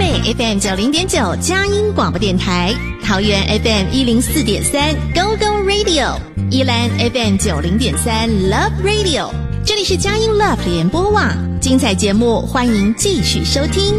北 FM 90.9佳音广播电台，桃园 FM 104.3 Go Go Radio， 宜兰 FM 90.3 Love Radio。这里是佳音 Love 联播网，精彩节目欢迎继续收听。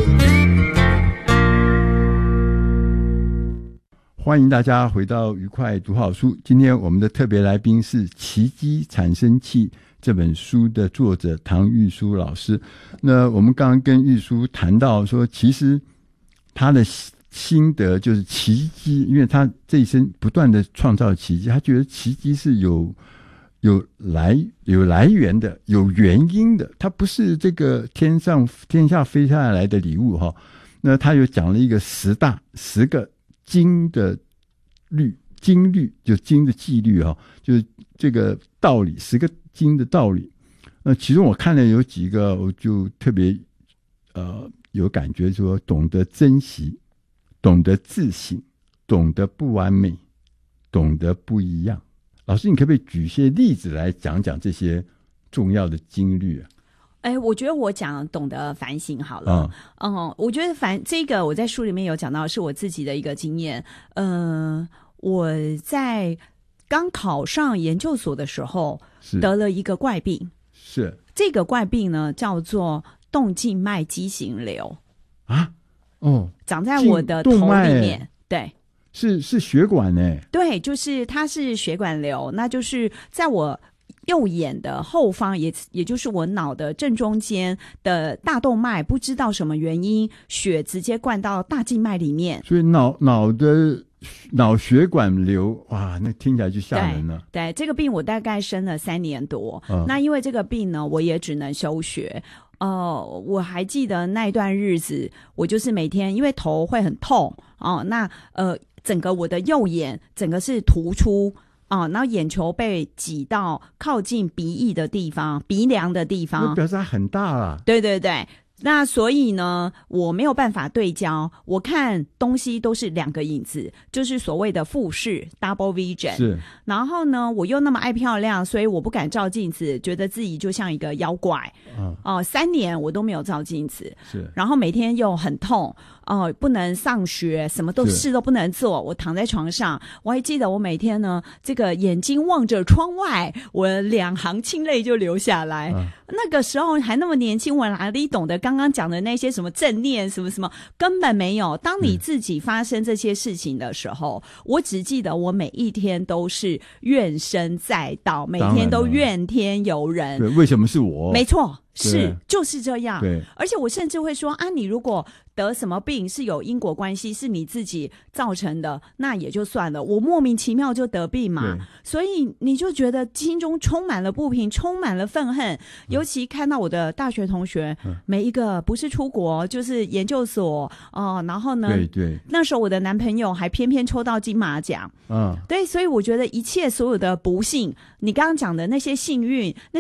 欢迎大家回到愉快读好书。今天我们的特别来宾是《奇迹产生器》这本书的作者唐玉书老师。那我们刚刚跟玉书谈到说，其实他的心得就是奇迹，因为他这一生不断的创造奇迹，他觉得奇迹是有来源的，有原因的，它不是这个天下飞下来的礼物哈。那他又讲了一个10个经的律，经律就经的纪律哈，就是这个道理，10个经的道理。其中我看了有几个，我就特别有感觉，说懂得珍惜，懂得自省，懂得不完美，懂得不一样。老师，你可不可以举一些例子来讲讲这些重要的经律啊？ 我觉得我讲懂得反省好了。我觉得这个我在书里面有讲到，是我自己的一个经验。我在刚考上研究所的时候得了一个怪病， 是这个怪病呢叫做动静脉畸形瘤啊。 长在我的头里面，对， 是血管呢？对， 就是它是血管瘤，那就是在我右眼的后方，也就是我脑的正中间的大动脉，不知道什么原因，血直接灌到大静脉里面， 所以脑血管瘤，哇，那听起来就吓人了。 对，这个病我大概生了3年多。那因为这个病呢，我也只能休学。我还记得那一段日子，我就是每天因为头会很痛那整个我的右眼整个是突出然后眼球被挤到靠近鼻翼的地方，鼻梁的地方， 那表示它很大啦。 对对对。那所以呢，我没有办法对焦，我看东西都是2个影子，就是所谓的复视 double vision。 是。 然后呢，我又那么爱漂亮，所以我不敢照镜子，觉得自己就像一个妖怪。3年我都没有照镜子。 是。 然后每天又很痛，不能上学，什么事都不能做，我躺在床上。我还记得我每天呢，这个眼睛望着窗外，我2行清泪就流下来。那个时候还那么年轻，我哪里懂得刚刚讲的那些什么正念什么什么，根本没有。当你自己发生这些事情的时候，我只记得我每一天都是怨声载道，每天都怨天尤人。 对，为什么是我？ 没错，就是这样。 对， 而且我甚至会说你如果得什么病是有因果关系，是你自己造成的，那也就算了，我莫名其妙就得病嘛。所以你就觉得心中充满了不平，充满了愤恨。尤其看到我的大学同学，每一个不是出国就是研究所然后呢， 对， 那时候我的男朋友还偏偏抽到金马奖。对，所以我觉得一切所有的不幸，你刚刚讲的那些幸运，那